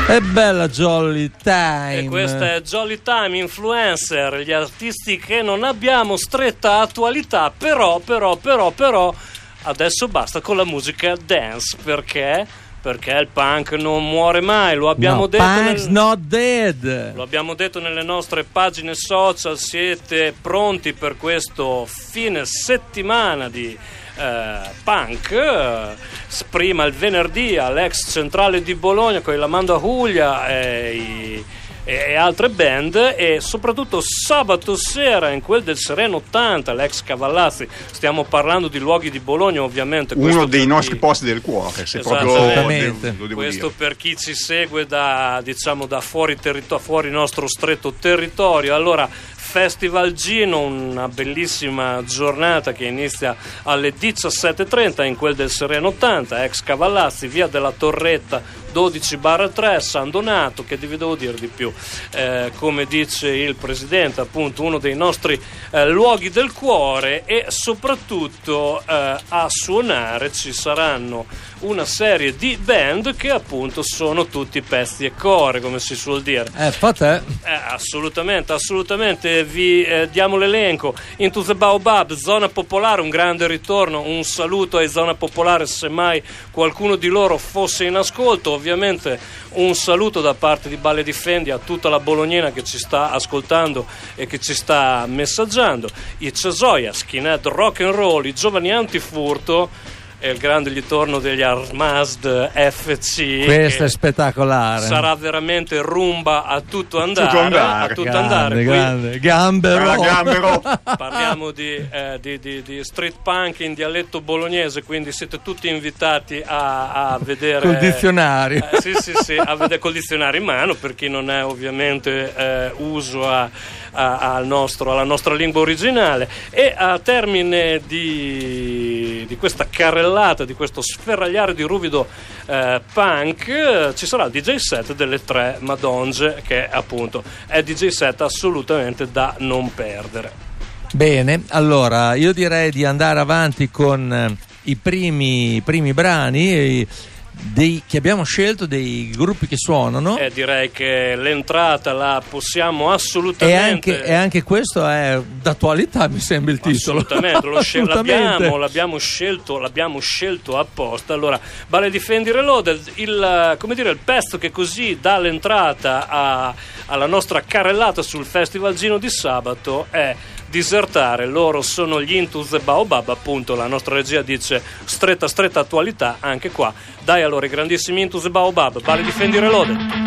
È bella Jolly Time. E questa è Jolly Time Influencer, gli artisti che non abbiamo stretta attualità, però adesso basta con la musica dance, perché il punk non muore mai, lo abbiamo detto. Punk's not dead. Lo abbiamo detto nelle nostre pagine social. Siete pronti per questo fine settimana di punk? Prima il venerdì all'ex centrale di Bologna con la Manda Julia e altre band, e soprattutto sabato sera in quel del Sereno 80, l'ex Cavallazzi. Stiamo parlando di luoghi di Bologna, ovviamente. Uno dei nostri posti del cuore, se proprio lo devo questo dire. Per chi ci segue da fuori fuori nostro stretto territorio. Allora, Festival Gino, una bellissima giornata che inizia alle 17:30 in quel del Sereno 80, ex Cavallazzi, via della Torretta 12/3, San Donato. Che vi devo dire di più? Come dice il presidente, appunto, uno dei nostri luoghi del cuore, e soprattutto a suonare ci saranno una serie di band che appunto sono tutti pezzi e core, come si suol dire. Fa te. Assolutamente. Vi diamo l'elenco. Into the Baobab, Zona Popolare, un grande ritorno, un saluto ai Zona Popolare se mai qualcuno di loro fosse in ascolto. Ovviamente un saluto da parte di Balle Difendi a tutta la bolognina che ci sta ascoltando e che ci sta messaggiando. I Cesoia, Skinhead Rock and Roll, i Giovani Antifurto e il grande ritorno degli Armazd FC. Questo è spettacolare. Sarà veramente rumba a tutto andare. Grande. Gambero. Parliamo di street punk in dialetto bolognese, quindi siete tutti invitati a vedere col dizionario. Sì, a vedere col dizionario in mano, per chi non è ovviamente uso alla nostra lingua originale. E a termine di questa carrellata, di questo sferragliare di ruvido punk, ci sarà il DJ set delle tre Madonge, che appunto è DJ set assolutamente da non perdere. Bene, allora io direi di andare avanti con i primi brani che abbiamo scelto, dei gruppi che suonano. Direi che l'entrata la possiamo assolutamente. E anche questo è d'attualità, mi sembra il titolo. Assolutamente. L'abbiamo scelto apposta. Allora, Balle Difendi Reloaded, il pezzo che così dà l'entrata alla nostra carrellata sul Festival Gino di sabato è Disertare. Loro sono gli Into the Baobab, appunto. La nostra regia dice stretta attualità anche qua. Dai, allora, i grandissimi Into the Baobab, Balle Difendi Reloaded.